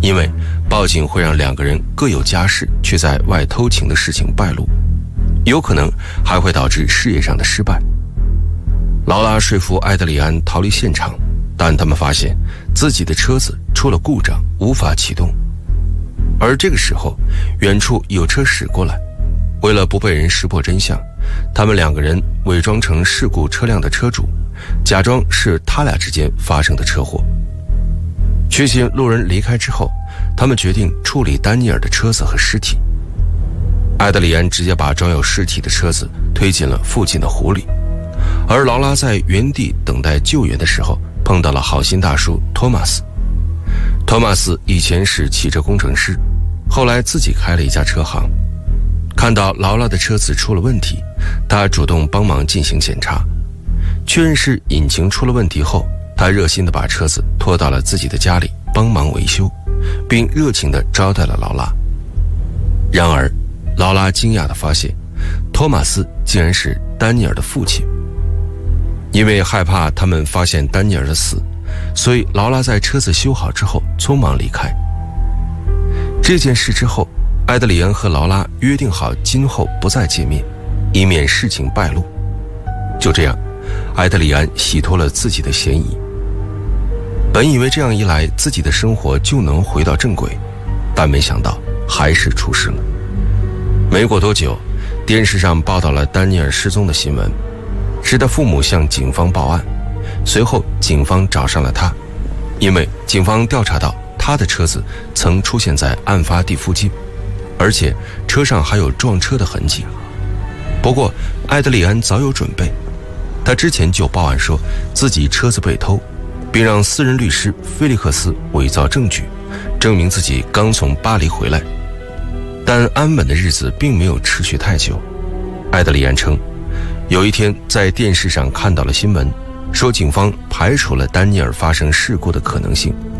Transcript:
因为报警会让两个人各有家室却在外偷情的事情败露，有可能还会导致事业上的失败。劳拉说服埃德里安逃离现场，但他们发现自己的车子出了故障，无法启动。而这个时候，远处有车驶过来，为了不被人识破真相，他们两个人伪装成事故车辆的车主，假装是他俩之间发生的车祸。确信路人离开之后，他们决定处理丹尼尔的车子和尸体。埃德里安直接把装有尸体的车子推进了附近的湖里，而劳拉在原地等待救援的时候，碰到了好心大叔托马斯。托马斯以前是汽车工程师，后来自己开了一家车行。看到劳拉的车子出了问题，他主动帮忙进行检查，确认是引擎出了问题后，他热心地把车子拖到了自己的家里帮忙维修，并热情地招待了劳拉。然而劳拉惊讶地发现，托马斯竟然是丹尼尔的父亲。因为害怕他们发现丹尼尔的死，所以劳拉在车子修好之后匆忙离开。这件事之后，埃德里安和劳拉约定好今后不再见面，以免事情败露。就这样，埃德里安洗脱了自己的嫌疑。本以为这样一来自己的生活就能回到正轨，但没想到还是出事了。没过多久，电视上报道了丹尼尔失踪的新闻，使得父母向警方报案。随后警方找上了他，因为警方调查到他的车子曾出现在案发地附近，而且车上还有撞车的痕迹。不过埃德里安早有准备，他之前就报案说自己车子被偷，并让私人律师菲利克斯伪造证据，证明自己刚从巴黎回来。但安稳的日子并没有持续太久。埃德里安称，有一天在电视上看到了新闻，说警方排除了丹尼尔发生事故的可能性，